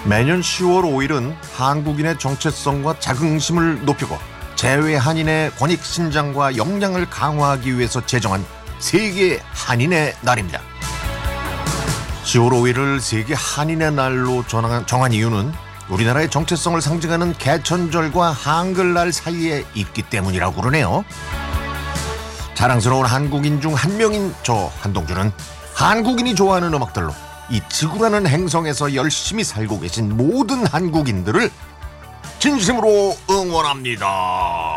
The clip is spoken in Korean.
매년 10월 5일은 한국인의 정체성과 자긍심을 높이고 재외 한인의 권익 신장과 역량을 강화하기 위해서 제정한 세계 한인의 날입니다. 10월 5일을 세계 한인의 날로 정한 이유는 우리나라의 정체성을 상징하는 개천절과 한글날 사이에 있기 때문이라고 그러네요. 자랑스러운 한국인 중 한 명인 저 한동준은 한국인이 좋아하는 음악들로 이 지구라는 행성에서 열심히 살고 계신 모든 한국인들을 진심으로 응원합니다.